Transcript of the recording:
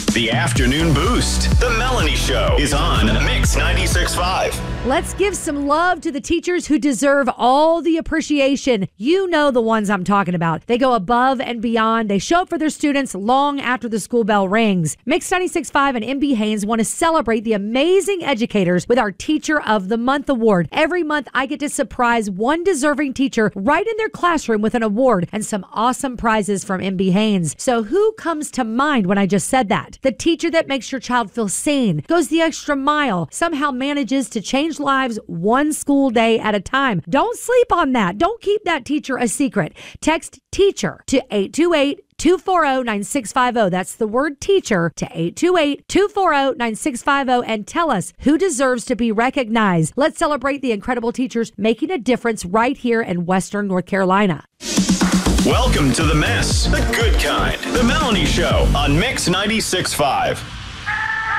The Afternoon Boost. The Melanie Show is on Mix 96.5. Let's give some love to the teachers who deserve all the appreciation. You know the ones I'm talking about. They go above and beyond. They show up for their students long after the school bell rings. Mix 96.5 and MB Haynes want to celebrate the amazing educators with our Teacher of the Month award. Every month, I get to surprise one deserving teacher right in their classroom with an award and some awesome prizes from MB Haynes. So who comes to mind when I just said that? The teacher that makes your child feel seen, goes the extra mile, somehow manages to change lives one school day at a time. Don't sleep on that. Don't keep that teacher a secret. Text teacher to 828-240-9650. That's the word teacher to 828-240-9650 and tell us who deserves to be recognized. Let's celebrate the incredible teachers making a difference right here in Western North Carolina. Welcome to The Mess, the good kind. The Melanie Show on Mix 96.5.